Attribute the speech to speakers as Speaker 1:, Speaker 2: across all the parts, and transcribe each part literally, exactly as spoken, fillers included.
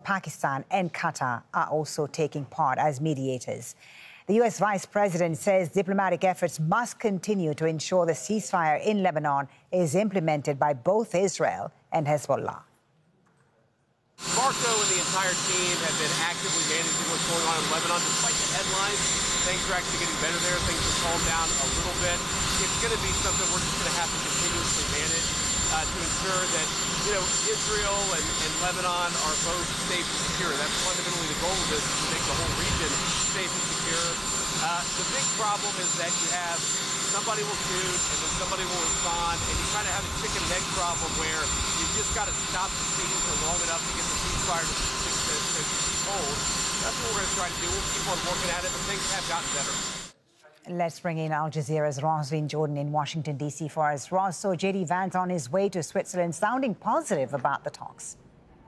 Speaker 1: Pakistan and Qatar are also taking part as mediators. The U S Vice President says diplomatic efforts must continue to ensure the ceasefire in Lebanon is implemented by both Israel and Hezbollah.
Speaker 2: Marco and the entire team have been actively managing what's going on in Lebanon. Despite the headlines, things are actually getting better there. Things have calmed down a little bit. It's going to be something we're just going to have to continuously manage uh, to ensure that, you know, Israel and, and Lebanon are both safe and secure. That's fundamentally the goal of this, is to make the whole region safe and secure. Uh, the big problem is that you have somebody will shoot and then somebody will respond, and you kind of have a chicken and egg problem where you just got to stop the scene for long enough to get the ceasefire to, to, to, to hold. That's what we're going to try to do. We'll keep on working at it, but things have gotten better.
Speaker 1: Let's bring in Al Jazeera's Roslyn Jordan in Washington, D C for us. Ross, so J D Vance on his way to Switzerland, sounding positive about the talks.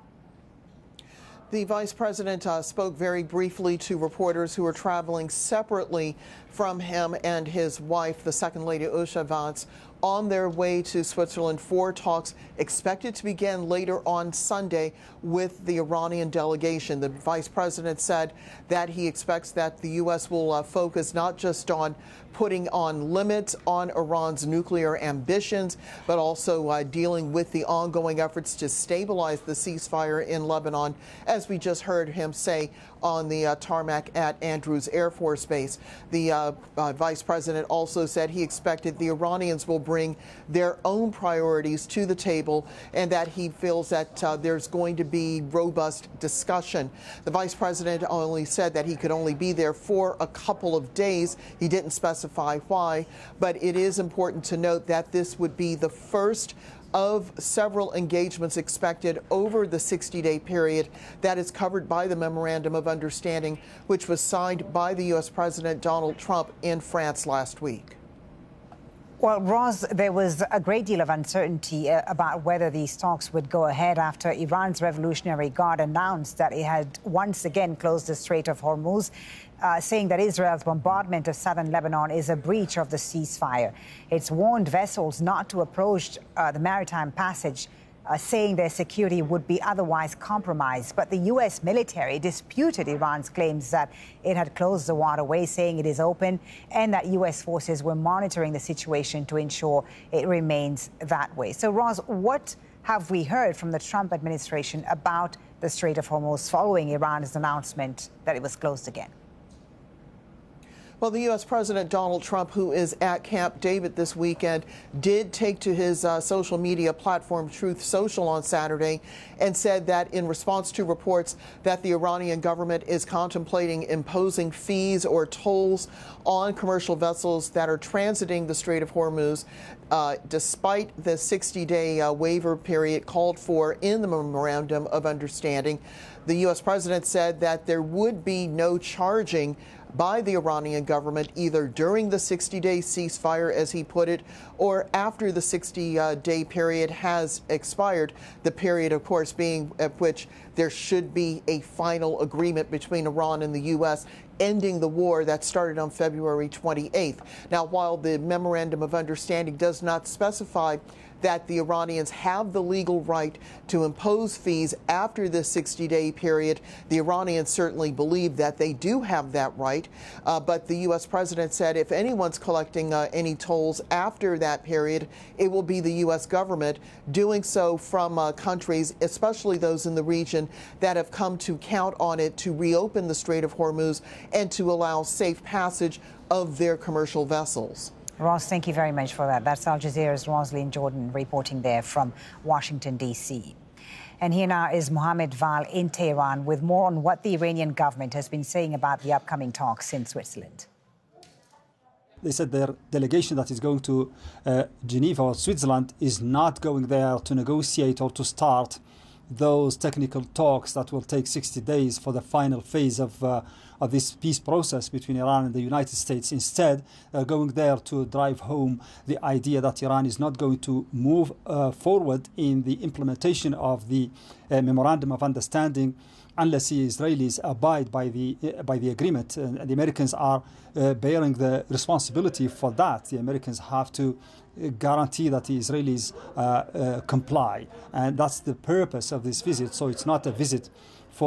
Speaker 3: The vice president uh, spoke very briefly to reporters who were traveling separately from him and his wife, the Second Lady Usha Vance, on their way to Switzerland for talks expected to begin later on Sunday with the Iranian delegation. The vice president said that he expects that the U S will uh, focus not just on putting on limits on Iran's nuclear ambitions, but also uh, dealing with the ongoing efforts to stabilize the ceasefire in Lebanon, as we just heard him say on the uh, tarmac at Andrews Air Force Base. The uh, uh, vice president also said he expected the Iranians will bring their own priorities to the table and that he feels that uh, there's going to be robust discussion. The vice president only said that he could only be there for a couple of days. He didn't specify why, but it is important to note that this would be the first of several engagements expected over the sixty-day period that is covered by the Memorandum of Understanding, which was signed by the U S President Donald Trump in France last week.
Speaker 1: Well, Roz, there was a great deal of uncertainty uh, about whether these talks would go ahead after Iran's Revolutionary Guard announced that it had once again closed the Strait of Hormuz, uh, saying that Israel's bombardment of southern Lebanon is a breach of the ceasefire. It's warned vessels not to approach uh, the maritime passage, Uh, saying their security would be otherwise compromised. But the U S military disputed Iran's claims that it had closed the waterway, saying it is open, and that U S forces were monitoring the situation to ensure it remains that way. So, Roz, what have we heard from the Trump administration about the Strait of Hormuz following Iran's announcement that it was closed again?
Speaker 3: Well, the U S President Donald Trump, who is at Camp David this weekend, did take to his uh, social media platform Truth Social on Saturday and said that in response to reports that the Iranian government is contemplating imposing fees or tolls on commercial vessels that are transiting the Strait of Hormuz, uh, despite the sixty-day uh, waiver period called for in the Memorandum of Understanding, the U S President said that there would be no charging by the Iranian government either during the sixty-day ceasefire, as he put it, or after the sixty-day period has expired, the period, of course, being at which there should be a final agreement between Iran and the U S ending the war that started on February twenty-eighth. Now, while the Memorandum of Understanding does not specify that the Iranians have the legal right to impose fees after the sixty-day period, the Iranians certainly believe that they do have that right. Uh, but the U S president said if anyone's collecting uh, any tolls after that period, it will be the U S government, doing so from uh, countries, especially those in the region, that have come to count on it to reopen the Strait of Hormuz and to allow safe passage of their commercial vessels.
Speaker 1: Ross, thank you very much for that. That's Al Jazeera's Roslyn Jordan reporting there from Washington, D C. And here now is Mohammed Val in Tehran with more on what the Iranian government has been saying about the upcoming talks in Switzerland.
Speaker 4: They said their delegation that is going to uh, Geneva or Switzerland is not going there to negotiate or to start those technical talks that will take sixty days for the final phase of, uh, of this peace process between Iran and the United States. Instead, they're going there to drive home the idea that Iran is not going to move uh, forward in the implementation of the uh, Memorandum of Understanding unless the Israelis abide by the uh, by the agreement. And the Americans are uh, bearing the responsibility for that. The Americans have to guarantee that the Israelis uh, uh, comply. And that's the purpose of this visit. So it's not a visit